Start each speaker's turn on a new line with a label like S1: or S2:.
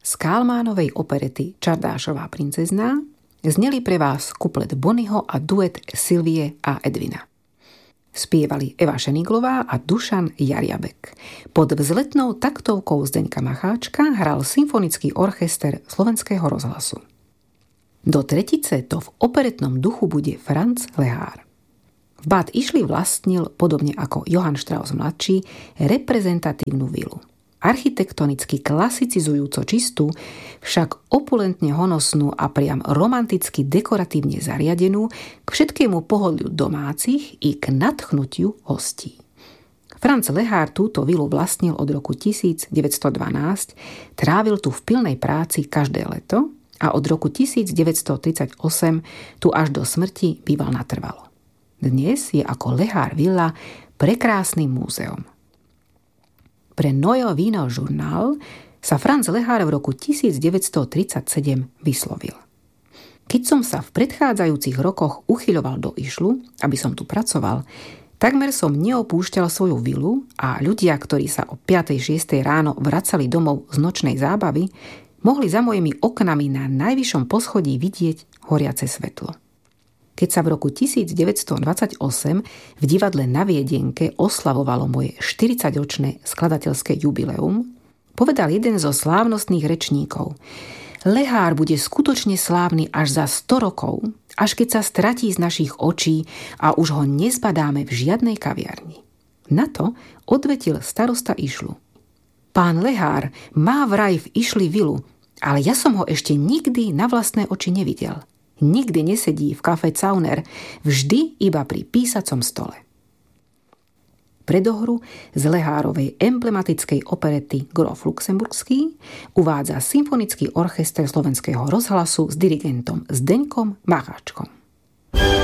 S1: Z Kálmánovej operety Čardášová princezná zneli pre vás kuplet Bonyho a duet Silvie a Edvina. Spievali Eva Šeniglová a Dušan Jariabek. Pod vzletnou taktovkou Zdeňka Macháčka hral symfonický orchester Slovenského rozhlasu. Do tretice to v operetnom duchu bude Franz Lehár. V Bad Ischli vlastnil, podobne ako Johann Strauss mladší, reprezentatívnu vilu. Architektonicky klasicizujúco čistú, však opulentne honosnú a priam romanticky dekoratívne zariadenú k všetkému pohodliu domácich i k nadchnutiu hostí. Franz Lehár túto vilu vlastnil od roku 1912, trávil tu v pilnej práci každé leto a od roku 1938 tu až do smrti býval natrvalo. Dnes je ako Lehár villa prekrásnym múzeom. Pre Neue Wiener Journal sa Franz Lehár v roku 1937 vyslovil. Keď som sa v predchádzajúcich rokoch uchyľoval do Ischlu, aby som tu pracoval, takmer som neopúšťal svoju vilu a ľudia, ktorí sa o 5:00-6:00 ráno vracali domov z nočnej zábavy, mohli za mojimi oknami na najvyššom poschodí vidieť horiace svetlo. Keď sa v roku 1928 v divadle na Viedenke oslavovalo moje 40-ročné skladateľské jubileum, povedal jeden zo slávnostných rečníkov: Lehár bude skutočne slávny až za 100 rokov, až keď sa stratí z našich očí a už ho nezbadáme v žiadnej kaviarni. Na to odvetil starosta Ischlu: Pán Lehár má vraj v Ischli vilu, ale ja som ho ešte nikdy na vlastné oči nevidel. Nikdy nesedí v kafe Zauner, vždy iba pri písacom stole. Predohru z Lehárovej emblematickej operety Grof Luxemburský uvádza symfonický orchester Slovenského rozhlasu s dirigentom Zdeňkom Macháčkom.